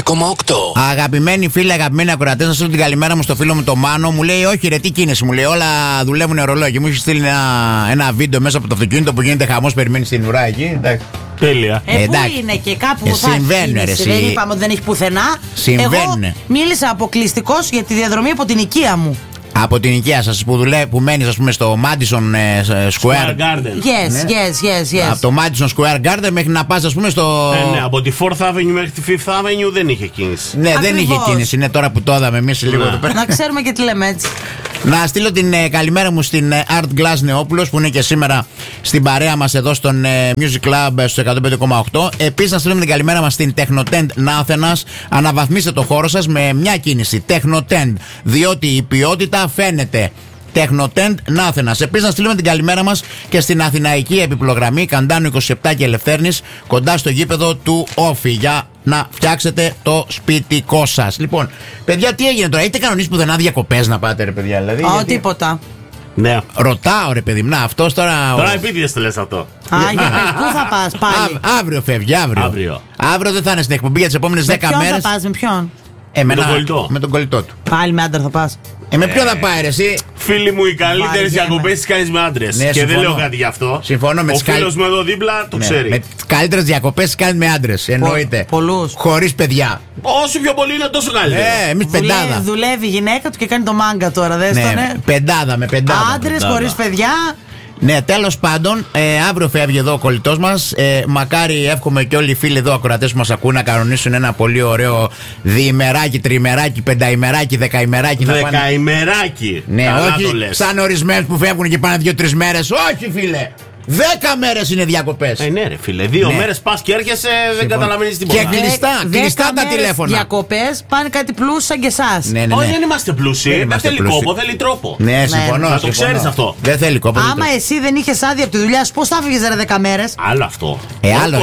Αγαπημένοι φίλοι, αγαπημένοι ακροατές, να στείλω την καλημέρα μου στο φίλο μου το Μάνο. Μου λέει: όχι, ρε, τι κίνηση, μου λέει. Όλα δουλεύουν ρολόι. Μου έχει στείλει ένα βίντεο μέσα από το αυτοκίνητο που γίνεται χαμός, περιμένει στην ουρά εκεί. Εντάξει. Τέλεια. Πού είναι και κάπου θα συμβαίνουν, έχει. Δεν είπαμε ότι δεν έχει πουθενά. Συμβαίνουν. Εγώ μίλησα αποκλειστικώς για τη διαδρομή από την οικία μου. Από την οικία σας που μένεις, ας πούμε, στο Madison Square Garden. Yes. Από το Madison Square Garden μέχρι να πας, ας πούμε, στο. Ναι, από τη 4th Avenue μέχρι τη 5th Avenue δεν είχε κίνηση. Ναι, Ακριβώς. δεν είχε κίνηση. Είναι τώρα που το είδαμε εμείς λίγο εδώ πέρα. Να ξέρουμε και τι λέμε έτσι. Να στείλω την καλημέρα μου στην Art Glass Νεόπουλος που είναι και σήμερα στην παρέα μας εδώ στον Music Club στο 105,8. Επίσης να στείλουμε την καλημέρα μας στην Technotent Νάθενας. Αναβαθμίστε το χώρο σας με μια κίνηση Technotent, διότι η ποιότητα φαίνεται. Technotent Νάθενας. Επίσης να στείλουμε την καλημέρα μας και στην αθηναϊκή επιπλογραμμή Καντάνου 27 και Ελευθέρνης, κοντά στο γήπεδο του Όφη, για να φτιάξετε το σπιτικό σας. Λοιπόν, παιδιά, τι έγινε τώρα? Έχετε κανονίσει πουθενά διακοπές να πάτε, ρε παιδιά? Δηλαδή, Τίποτα. Ναι. Ρωτάω, ρε παιδί μου, να αυτός τώρα. Τώρα επίτηδες το λες αυτό. Πού θα πας πάλι? Αύριο φεύγει, αύριο. Αύριο δεν θα είναι στην εκπομπή για τις επόμενες 10 μέρες. Με ποιον θα πας, με ποιον? Με τον κολλητό του. Πάλι με άντρα θα πας? Με ποιον θα πάει, ρε, εσύ? Φίλοι μου, οι καλύτερες διακοπές τις κάνεις με άντρες. Ναι, και συμφωνώ. δεν λέω κάτι γι' αυτό. Συμφωνώ με ο φίλος μου εδώ δίπλα το ξέρει. Με τις καλύτερες διακοπές τις κάνεις με άντρες. Εννοείται. Πολλούς. Χωρίς παιδιά. Όσο πιο πολύ είναι τόσο καλύτερο. Εμείς πεντάδα. Δουλεύει η γυναίκα του και κάνει το μάγκα τώρα, δες το, ναι. Πεντάδα με πεντάδα. Άντρες χωρίς παιδιά. Ναι, τέλος πάντων, αύριο φεύγει εδώ ο κολλητός μας. Μακάρι, εύχομαι και όλοι οι φίλοι εδώ ακροατές που μας ακούν να κανονίσουν ένα πολύ ωραίο διημεράκι, τριημεράκι, πενταημεράκι, δεκαημεράκι. Δεκαημεράκι. Ναι, καλά όχι το λες. σαν ορισμένους που φεύγουν και πάνε 2-3 μέρες. Όχι, φίλε! 10 μέρες είναι διακοπές. Ναι, ρε φίλε. 2 μέρες πας και έρχεσαι, δεν καταλαβαίνεις τίποτα. Και κλειστά τα τηλέφωνα. Διακοπές πάνε κάτι πλούσιοι σαν και εσάς. Ναι. Όχι, δεν είμαστε πλούσιοι. Δεν θέλει κόπο, θέλει τρόπο. Ναι, συμφωνώ. Να το ξέρεις αυτό. Δεν θέλει κόπο. Άμα εσύ δεν είχες άδεια από τη δουλειά σου, πώς θα φύγεις, ρε, 10 μέρες? Άλλο αυτό. Άλλο.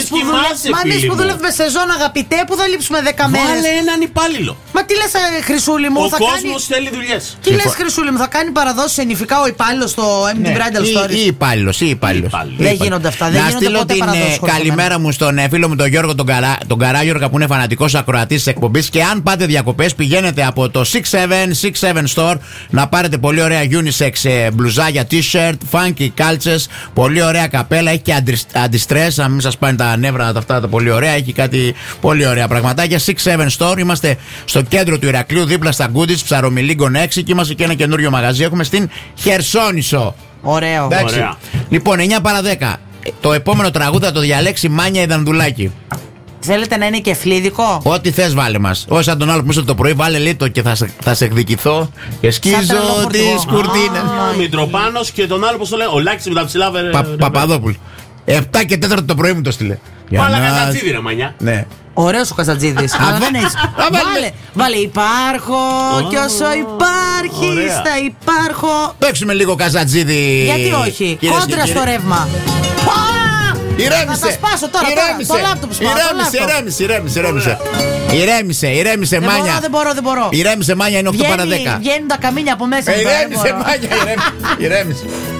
Εμείς που δουλεύουμε σεζόν, αγαπητέ, που θα λείψουμε 10 μέρες? Βάλε έναν υπάλληλο. Μα τι λες, Χρυσούλη μου? Ο κόσμος θέλει δουλειές. Τι λες, Χρυσούλη μου, θα κάνει παραδόσεις ενηφικά ο υπάλληλος στο MD Bridal Stories? Ή υπάλληλος. Δεν γίνονται αυτά. Δεν γίνονται ποτέ παραδόσεις. Να στείλω την καλημέρα μου στον φίλο μου τον Γιώργο τον Καράγιοργα που είναι φανατικός ακροατής της εκπομπής. Και αν πάτε διακοπές, πηγαίνετε από το 67 Store να πάρετε πολύ ωραία unisex μπλουζάκια, t-shirt, funky κάλτσες, πολύ ωραία καπέλα. Έχει και αντιστρες, να μην σας πάνε τα νεύρα αυτά τα πολύ ωραία. Έχει κάτι πολύ ωραία πραγματάκια. 67 Store. Είμαστε στο κέντρο του Ηρακλείου, δίπλα στα Goodies, Ψαρομιλίγκον 6. Και είμαστε και ένα καινούριο μαγαζί. Έχουμε στην Χερσόνησο. Ωραίο. Ωραία. Λοιπόν, 9 παρα 10. Το επόμενο τραγούδι θα το διαλέξει Μάνια Ιδανδουλάκη. Θέλετε να είναι και φλίδικο? Ό,τι θες βάλε μας. Όχι σαν τον άλλο που είσαι το πρωί, βάλε λίτο και θα σε εκδικηθώ. Και σκίζω τις κουρτίνες. Μητροπάνος και τον άλλο, πώς το λένε, ο Λάκης με τα ψηλά Παπαδόπουλο. 7 και 4 το πρωί μου το στείλε. Βάλα Καζατζίδη, ρε Μανιά. Ναι. Ωραίος ο Καζατζίδης. Βάλε υπάρχω κι όσο υπάρχεις θα υπάρχω. Παίξουμε λίγο Καζατζίδη. Γιατί όχι? Κόντρα στο ρεύμα. Ηρέμησε. Θα τα σπάσω τώρα. Το λάπτοπ σπάω. Ηρέμησε Μάνια. Δεν μπορώ. Ηρέμησε Μάνια, είναι 8 παρα 10. Βγαίνουν τα καμίνια από μέσα. Ηρέμησε Μάνια. Ηρέμησε.